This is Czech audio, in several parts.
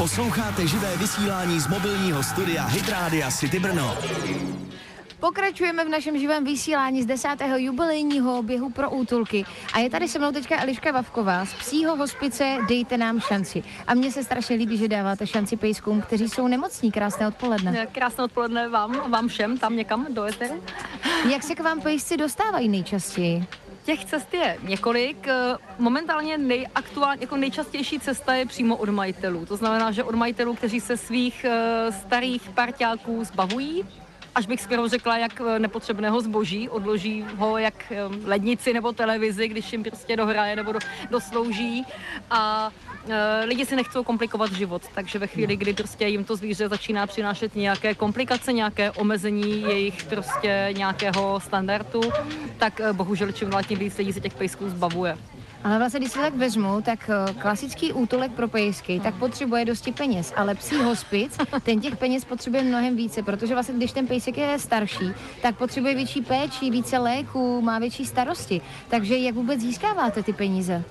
Posloucháte živé vysílání z mobilního studia Hit Rádia City Brno. Pokračujeme v našem živém vysílání z 10. jubilejního běhu pro útulky. A je tady se mnou teďka Eliška Vavková z psího hospice Dejte nám šanci. A mně se strašně líbí, že dáváte šanci pejskům, kteří jsou nemocní. Krásné odpoledne. Krásné odpoledne vám všem, tam někam do éteru. Jak se k vám pejsci dostávají nejčastěji? Těch cest je několik. Momentálně nejčastější cesta je přímo od majitelů. To znamená, že od majitelů, kteří se svých starých parťáků zbavují, až bych skoro řekla, jak nepotřebného zboží, odloží ho jak lednici nebo televizi, když jim prostě dohraje nebo doslouží. A lidi si nechcou komplikovat život, takže ve chvíli, kdy prostě jim to zvíře začíná přinášet nějaké komplikace, nějaké omezení jejich prostě nějakého standardu, tak bohužel čím dál tím víc lidí se těch pejsků zbavuje. Ale vlastně, když se tak vezmu, tak klasický útulek pro pejsky, tak potřebuje dosti peněz, ale psí hospic, ten těch peněz potřebuje mnohem více, protože vlastně, když ten pejsek je starší, tak potřebuje větší péči, více léků, má větší starosti. Takže jak vůbec získáváte ty peníze?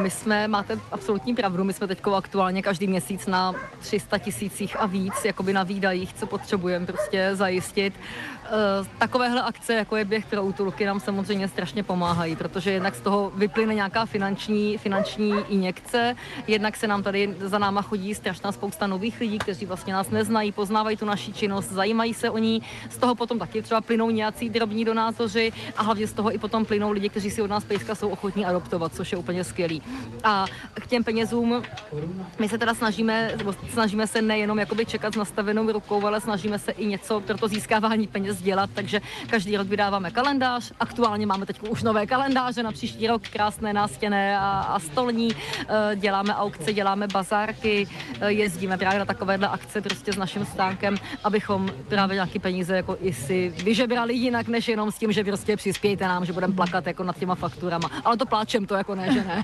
Máte absolutní pravdu, my jsme teď aktuálně každý měsíc na 300 000 a víc, jakoby na výdajích, co potřebujeme prostě zajistit. Takovéhle akce, jako je běh pro útulky, nám samozřejmě strašně pomáhají, protože jednak z toho vyplyne nějaká finanční injekce, jednak se nám tady za náma chodí strašná spousta nových lidí, kteří vlastně nás neznají, poznávají tu naši činnost, zajímají se o ní, z toho potom taky třeba plynou nějací drobní donátoři a hlavně z toho i potom plynou lidi, kteří si od nás pejska jsou ochotní adoptovat, což je úplně skvělý. A k těm penězům my se teda snažíme se nejenom jakoby čekat s nastavenou rukou, ale snažíme se i něco pro to získávání peněz dělat, takže každý rok vydáváme kalendář, aktuálně máme teď už nové kalendáře na příští rok, krásné nástěnné a stolní, děláme aukce, děláme bazárky, jezdíme právě na takovéhle akce prostě s naším stánkem, abychom právě nějaký peníze jako i si vyžebrali jinak, než jenom s tím, že prostě přispějte nám, že budeme plakat jako nad těma fakturama. Ale to pláčem, to jako ne, že ne.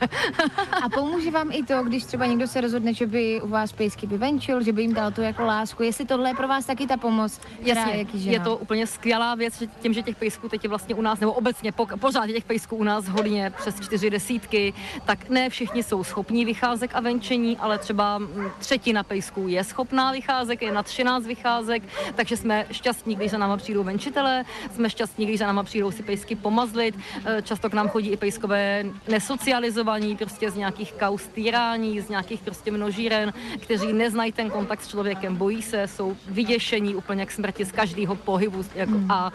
A pomůže vám i to, když třeba někdo se rozhodne, že by u vás pejsky vyvenčil, že by jim dal tu jako lásku, jestli tohle je pro vás taky ta pomoc, která je to úplně skvělá věc, že tím, že těch pejsků teď je vlastně u nás, nebo obecně pořád je těch pejsků u nás hodně přes 40, tak ne všichni jsou schopní vycházek a venčení, ale třeba 1/3 pejsků je schopná vycházek, je na 13 vycházek, takže jsme šťastní, když za náma přijdou venčitelé, jsme šťastní, když za náma přijdou si pejsky pomazlit, často k nám chodí i pejskové nesocializovaní, prostě z nějakých kauz týrání, z nějakých prostě množíren, kteří neznají ten kontakt s člověkem, bojí se, jsou vyděšení úplně k smrti z každého pohybu a